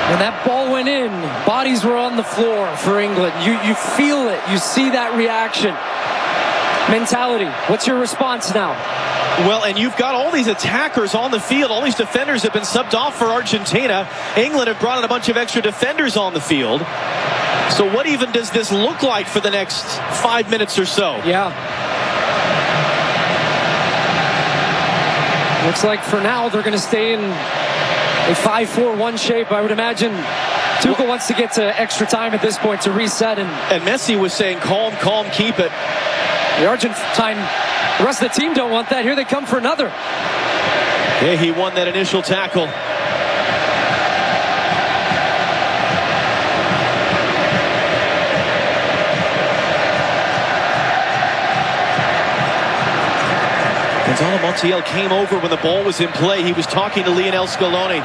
When that ball went in, bodies were on the floor for England. You feel it. You see that reaction. Mentality. What's your response now? Well, and you've got all these attackers on the field. All these defenders have been subbed off for Argentina. England have brought in a bunch of extra defenders on the field. So what even does this look like for the next 5 minutes or so? Yeah. Looks like for now they're going to stay in a 5-4-1 shape. I would imagine Tuchel wants to get to extra time at this point to reset. And Messi was saying, calm, calm, keep it. The Argentine, the rest of the team don't want that. Here they come for another. Yeah, he won that initial tackle. Gonzalo Montiel came over when the ball was in play. He was talking to Lionel Scaloni.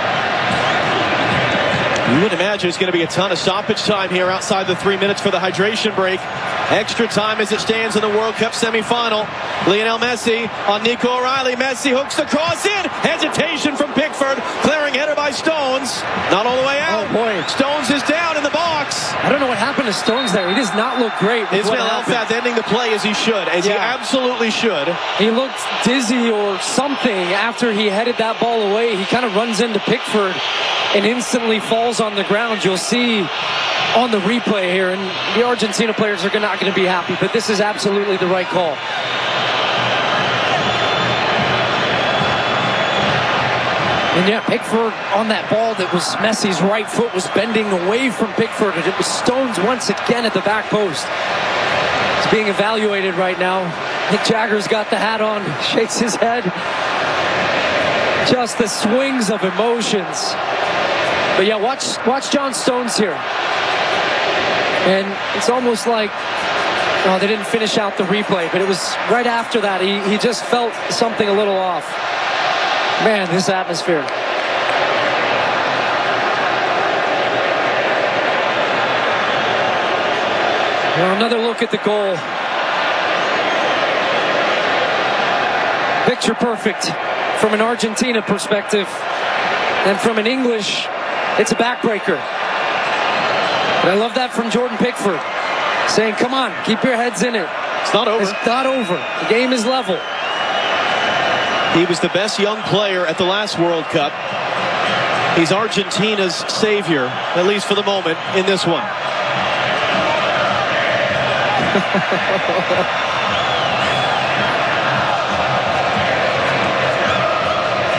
You would imagine it's going to be a ton of stoppage time here outside the 3 minutes for the hydration break. Extra time as it stands in the World Cup semifinal. Lionel Messi on Nico O'Reilly. Messi hooks the cross in. Hesitation from Pickford. Clearing header by Stones. Not all the way out. Oh, boy. Stones is down in the box. I don't know what happened to Stones there. He does not look great. Ismail Elfaz ending the play as he should. As he absolutely should. He looked dizzy or something after he headed that ball away. He kind of runs into Pickford and instantly falls on the ground. You'll see on the replay here, and the Argentina players are not going to be happy, but this is absolutely the right call. And yeah, Pickford on that ball that was Messi's right foot was bending away from Pickford, and it was Stones once again at the back post. It's being evaluated right now. Mick Jagger's got the hat on, shakes his head. Just the swings of emotions. But yeah, watch John Stones here. And it's almost like, oh, they didn't finish out the replay, but it was right after that. He just felt something a little off. Man, this atmosphere. Well, another look at the goal. Picture perfect from an Argentina perspective. And from an English, it's a backbreaker. But I love that from Jordan Pickford, saying, come on, keep your heads in it. It's not over. It's not over. The game is level. He was the best young player at the last World Cup. He's Argentina's savior, at least for the moment, in this one.